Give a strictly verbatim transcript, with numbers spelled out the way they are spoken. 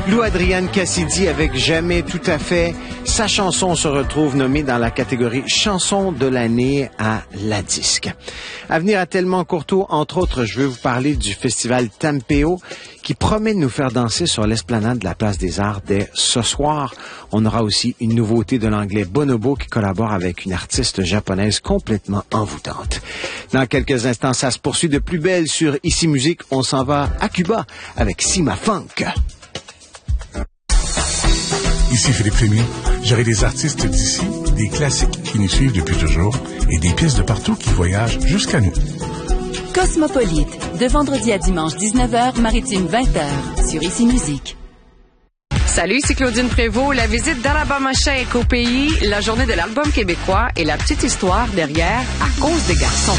Lou Adrienne Cassidy avec Jamais tout à fait. Sa chanson se retrouve nommée dans la catégorie chanson de l'année à la disque. À venir à Tellement Courteau, entre autres, je veux vous parler du festival Tampeo qui promet de nous faire danser sur l'esplanade de la Place des Arts dès ce soir. On aura aussi une nouveauté de l'anglais Bonobo qui collabore avec une artiste japonaise complètement envoûtante. Dans quelques instants, ça se poursuit de plus belle sur Ici Musique. On s'en va à Cuba avec Sima Funk. Ici Philippe Rémy. J'aurai des artistes d'ici, des classiques qui nous suivent depuis toujours et des pièces de partout qui voyagent jusqu'à nous. Cosmopolite, de vendredi à dimanche dix-neuf heures, maritime vingt heures, sur Ici Musique. Salut, c'est Claudine Prévost. La visite d'Alabama Shake au pays, la journée de l'album québécois et la petite histoire derrière À cause des garçons.